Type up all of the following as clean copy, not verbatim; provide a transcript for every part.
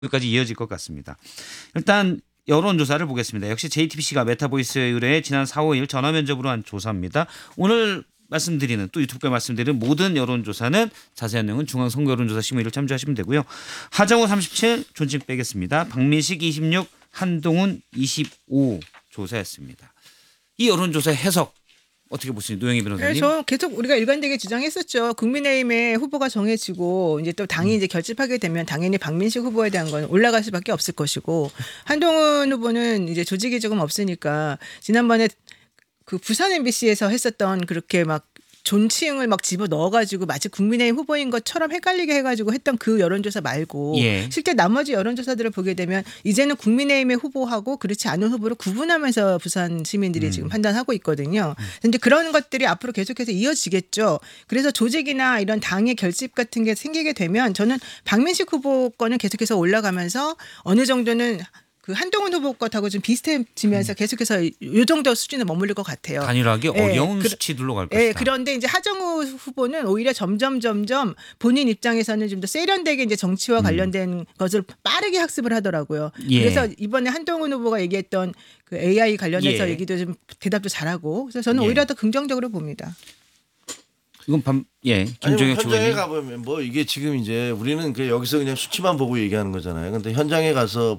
여기까지 이어질 것 같습니다. 일단 여론조사를 보겠습니다. 역시 JTBC가 메타보이스에 의뢰해 지난 4, 5일 전화 면접으로 한 조사입니다. 오늘 말씀드리는 또 유튜브에 말씀드리는 모든 여론조사는 자세한 내용은 중앙선거여론조사심의를 참조하시면 되고요. 하정우 37 존칭 빼겠습니다. 박민식 26 한동훈 25 조사였습니다. 이 여론조사 해석 어떻게 보시니 노영희 변호사님? 네, 저 계속 우리가 일관되게 주장했었죠. 국민의힘의 후보가 정해지고 이제 또 당이 이제 결집하게 되면 당연히 박민식 후보에 대한 건 올라갈 수밖에 없을 것이고 한동훈 후보는 이제 조직이 조금 없으니까 지난번에 그 부산 MBC에서 했었던 그렇게 막 존칭을 막 집어 넣어가지고 마치 국민의힘 후보인 것처럼 헷갈리게 해가지고 했던 그 여론조사 말고 예. 실제 실제 나머지 여론조사들을 보게 되면 이제는 국민의힘의 후보하고 그렇지 않은 후보를 구분하면서 부산 시민들이 지금 판단하고 있거든요. 그런데 그런 것들이 앞으로 계속해서 이어지겠죠. 그래서 조직이나 이런 당의 결집 같은 게 생기게 되면 저는 박민식 후보 거는 계속해서 올라가면서 어느 정도는 그 한동훈 후보 것하고 좀 비슷해지면서 계속해서 이 정도 수준에 머무를 것 같아요. 단일하기 예, 어려운 수치들로 갈 것이다. 그런데 이제 하정우 후보는 오히려 점점 본인 입장에서는 좀 더 세련되게 이제 정치와 관련된 것을 빠르게 학습을 하더라고요. 예. 그래서 이번에 한동훈 후보가 얘기했던 그 AI 관련해서 예. 얘기도 좀 대답도 잘하고 그래서 저는 예. 오히려 더 긍정적으로 봅니다. 이건 김종혁 현장에 최고위원. 가보면 뭐 이게 지금 이제 우리는 그 여기서 그냥 수치만 보고 얘기하는 거잖아요. 근데 현장에 가서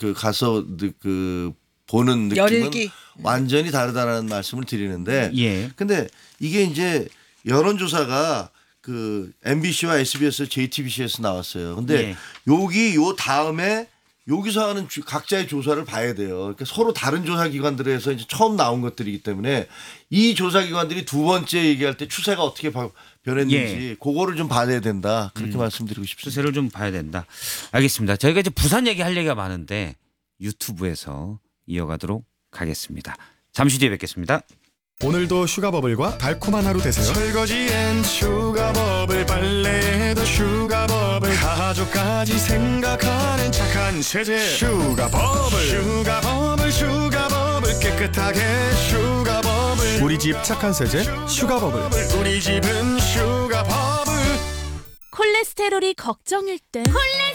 그 보는 느낌은 열일기. 완전히 다르다라는 말씀을 드리는데. 예. 근데 이게 이제 여론조사가 그 MBC와 SBS, JTBC에서 나왔어요. 근데 요 다음에 여기서 하는 각자의 조사를 봐야 돼요. 그러니까 서로 다른 조사 기관들에서 이제 처음 나온 것들이기 때문에 이 조사 기관들이 두 번째 얘기할 때 추세가 어떻게 변했는지 그거를 좀 봐야 된다. 그렇게 말씀드리고 싶습니다. 추세를 좀 봐야 된다. 알겠습니다. 저희가 이제 부산 얘기할 얘기가 많은데 유튜브에서 이어가도록 하겠습니다. 잠시 뒤에 뵙겠습니다. 오늘도 슈가버블과 달콤한 하루 되세요. 설거지엔 슈가버블, 빨래에도 슈가버블, 가족까지 생각하는 착한 세제 슈가버블, 슈가버블 깨끗하게 슈가버블. 우리 집 착한 세제 슈가버블. 우리 집은 슈가버블. 콜레스테롤이 걱정일 땐